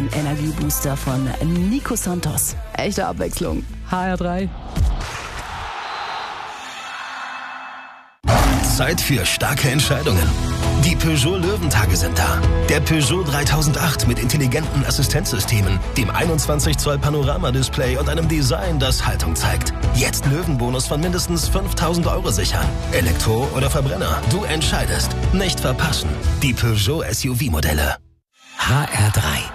ein Energiebooster von Nico Santos. Echte Abwechslung. HR3. Zeit für starke Entscheidungen. Die Peugeot Löwentage sind da. Der Peugeot 3008 mit intelligenten Assistenzsystemen, dem 21 Zoll Panoramadisplay und einem Design, das Haltung zeigt. Jetzt Löwenbonus von mindestens 5.000 € sichern. Elektro oder Verbrenner, du entscheidest. Nicht verpassen. Die Peugeot SUV-Modelle. HR3.